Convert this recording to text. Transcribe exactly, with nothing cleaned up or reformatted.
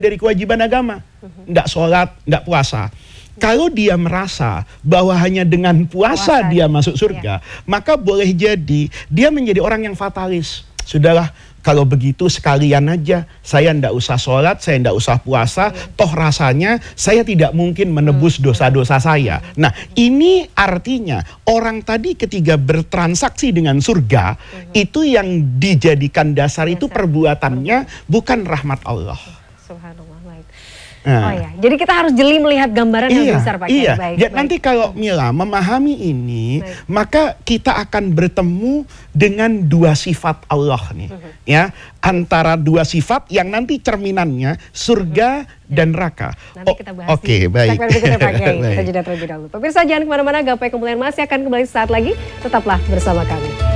dari kewajiban agama. Nggak sholat, nggak puasa. Kalau dia merasa bahwa hanya dengan puasa, puasa dia masuk surga, iya. maka boleh jadi dia menjadi orang yang fatalis. Sudahlah, kalau begitu sekalian aja, saya ndak usah sholat, saya ndak usah puasa, hmm. toh rasanya saya tidak mungkin menebus dosa-dosa saya. Nah, ini artinya orang tadi ketika bertransaksi dengan surga, hmm. itu yang dijadikan dasar itu perbuatannya, bukan rahmat Allah. Subhanallah, baik. Nah. Oh ya, jadi kita harus jeli melihat gambaran iya, yang besar, Pak. Iya. Baik, Ya, baik. nanti kalau Mila memahami ini, baik. maka kita akan bertemu dengan dua sifat Allah nih, uh-huh. ya, antara dua sifat yang nanti cerminannya surga uh-huh. dan neraka. Nanti kita bahas. Oke, okay, baik. Kita jeda terlebih dahulu. Pemirsa jangan kemana-mana, Gapai Kemuliaan masih akan kembali saat lagi. Tetaplah bersama kami.